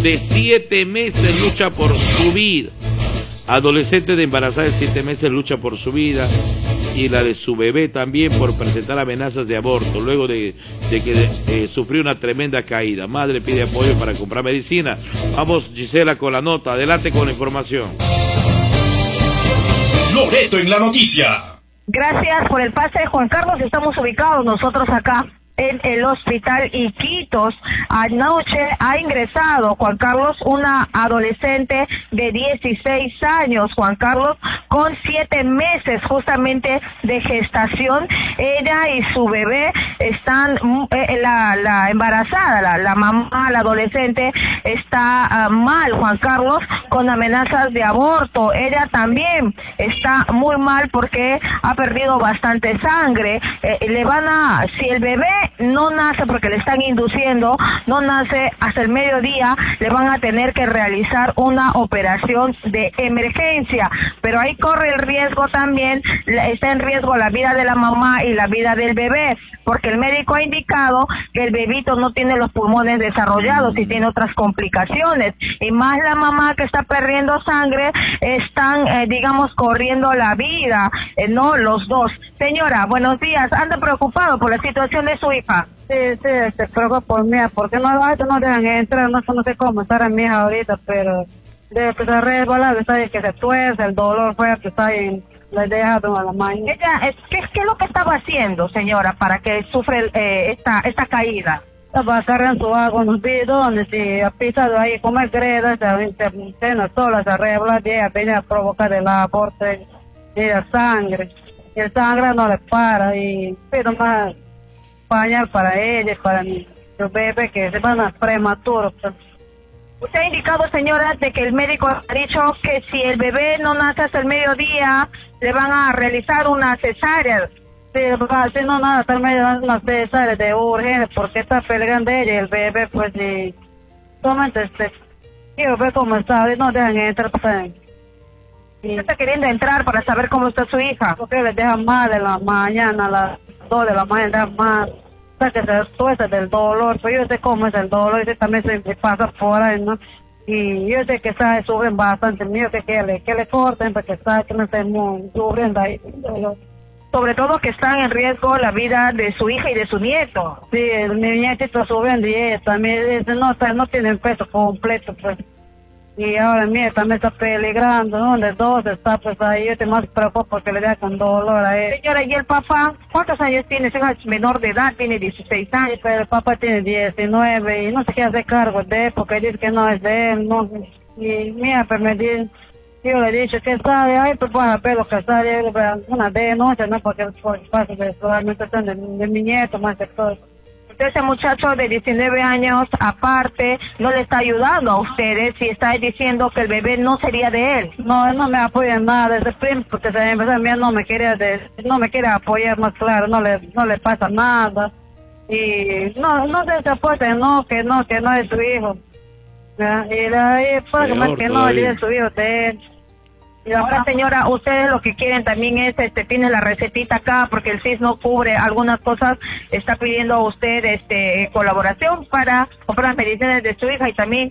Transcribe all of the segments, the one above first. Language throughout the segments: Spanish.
de 7 meses lucha por su vida. Adolescente de embarazada de 7 meses lucha por su vida y la de su bebé también por presentar amenazas de aborto luego de que sufrió una tremenda caída. Madre pide apoyo para comprar medicina. Vamos, Gisela, con la nota. Adelante con la información. Loreto en la noticia. Gracias por el pase, Juan Carlos. Estamos ubicados nosotros acá en el hospital Iquitos. Anoche ha ingresado, Juan Carlos, una adolescente de 16 años, Juan Carlos, con 7 meses justamente de gestación. Ella y su bebé están, la embarazada, la mamá, la adolescente, está mal, Juan Carlos, con amenazas de aborto. Ella también está muy mal porque ha perdido bastante sangre. Si el bebé no nace, porque le están induciendo, no nace hasta el mediodía, le van a tener que realizar una operación de emergencia, pero ahí corre el riesgo también, está en riesgo la vida de la mamá y la vida del bebé, porque el médico ha indicado que el bebito no tiene los pulmones desarrollados y tiene otras complicaciones, y más la mamá que está perdiendo sangre, están, corriendo la vida, no los dos. Señora, buenos días, anda preocupado por la situación de su hija. Sí, se preocupa por mí, porque no dejan entrar, no sé cómo estar a mi hija ahorita, pero de empezar a resbalar, está ahí que se tuerce, el dolor fuerte, está ahí, le deja a la mañana. ¿Qué es lo que estaba haciendo, señora, para que sufre esta caída? Estaba cargando su agua en los bidones y ha pisado ahí como es greda, se sola, se resbala, y ella viene a provocar el aborto y la sangre. Y el sangre no le para, y pido más pañal para ella y para mi bebé que se van a prematuros. Usted ha indicado, señora, de que el médico ha dicho que si el bebé no nace hasta el mediodía, le van a realizar una cesárea. Sí, si no nada, hasta el mediodía una cesárea de urgencia, porque está peleando ella y el bebé, pues, y solamente quiero ver cómo está, y no dejan entrar, pues. ¿Usted está queriendo entrar para saber cómo está su hija? Porque le dejan mal de la mañana, a las 2 de la mañana, dejan mal. O sea, que se tuerce del dolor. Pues yo sé cómo es el dolor, y también se pasa por ahí, ¿no? Y yo sé que sufren bastante, mío, que le corten, porque que no estén sufriendo ahí. Sobre todo que están en riesgo la vida de su hija y de su nieto. Sí, mi nietito sufriendo y ella también no tienen peso completo, pues. Y ahora mía también está peligrando, donde dos está, pues ahí yo te más preocupo porque le da con dolor a él. Señora, ¿y el papá? ¿Cuántos años tiene? Su hija es menor de edad, tiene 16 años. Sí, pero el papá tiene 19 y no se quiere hacer cargo de él porque dice que no es de él, no. Y mía, pues me dice, yo le he dicho que sabe, ay, pues bueno, pero que sabe, una de noche, ¿no? Porque pasa de la alimentación de mi nieto, más que todo. Ese muchacho de 19 años, aparte, no le está ayudando a ustedes y está diciendo que el bebé no sería de él. No, él no me apoya en nada desde primo, porque desde empezar no me quiere apoyar más claro, no le pasa nada. Y no se apoya, que no es su hijo. ¿Ya? Y de ahí, pues, que no es su hijo de él. Y ahora, señora, ustedes lo que quieren también es, tiene la recetita acá, porque el CIS no cubre algunas cosas, está pidiendo a usted, colaboración para comprar las medicinas de su hija y también,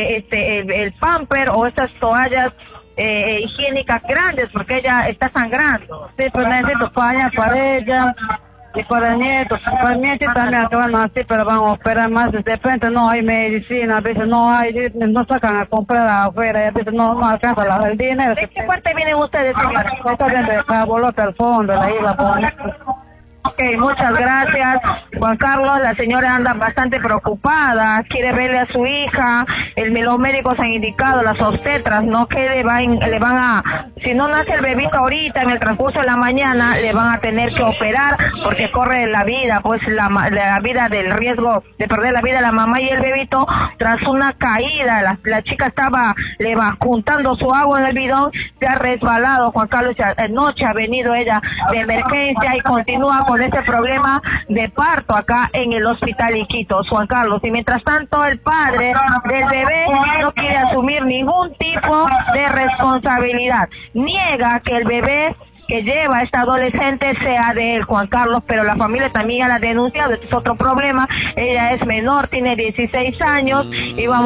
el pamper o estas toallas, higiénicas grandes, porque ella está sangrando. Sí, pues necesito pañal para ella. Y para el nieto también acaban así, pero van a operar más. De repente no hay medicina, a veces no no sacan a comprar afuera, y a veces no alcanza el dinero. ¿De qué parte vienen ustedes, señora? Está bien de Cabolote al fondo, de la isla Bonita. Ok, muchas gracias, Juan Carlos. La señora anda bastante preocupada, quiere verle a su hija. Los médicos han indicado, las obstetras, no que le van a, si no nace el bebito ahorita, en el transcurso de la mañana, le van a tener que operar porque corre la vida, pues la vida del riesgo de perder la vida de la mamá y el bebito tras una caída. La chica le va juntando su agua en el bidón, se ha resbalado, Juan Carlos. Anoche ha venido ella de emergencia y continúa con ese problema de parto acá en el hospital Iquitos, Juan Carlos. Y mientras tanto el padre del bebé no quiere asumir ningún tipo de responsabilidad. Niega que el bebé que lleva esta adolescente sea de él, Juan Carlos, pero la familia también ya la ha denunciado. Este es otro problema. Ella es menor, tiene 16 años y vamos